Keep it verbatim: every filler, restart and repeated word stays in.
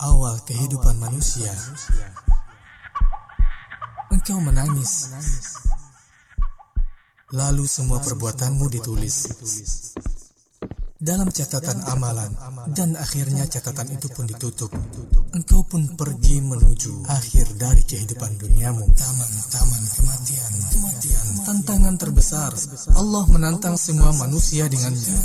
awal kehidupan manusia, engkau menangis. Lalu semua perbuatanmu ditulis dalam catatan amalan, dan akhirnya catatan itu pun ditutup. Engkau pun pergi menuju akhir dari kehidupan duniamu. Taman-taman kematian, kematian, tantangan terbesar. Allah menantang semua manusia dengannya.